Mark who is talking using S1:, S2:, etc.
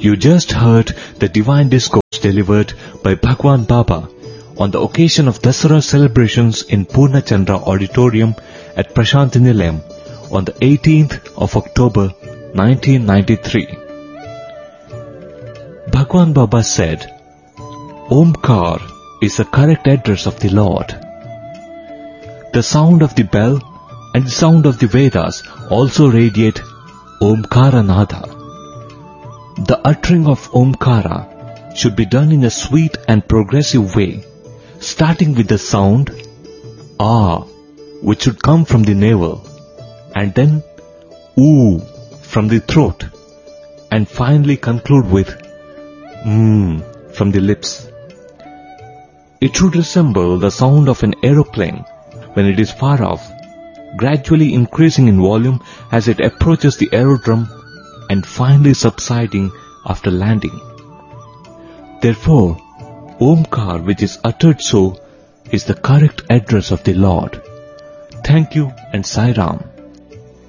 S1: You just heard the divine discourse delivered by Bhagwan Baba on the occasion of Dasara celebrations in Purnachandra Auditorium at Prashanti Nilayam on the 18th of October 1993. Bhagwan Baba said, Omkar is the correct address of the Lord. The sound of the bell and the sound of the Vedas also radiate Omkaranada. The uttering of Omkara should be done in a sweet and progressive way, starting with the sound Ah, which should come from the navel, and then Oo from the throat, and finally conclude with from the lips. It should resemble the sound of an aeroplane when it is far off, gradually increasing in volume as it approaches the aerodrome and finally subsiding after landing. Therefore, Omkar, which is uttered so, is the correct address of the Lord. Thank you and Sai Ram.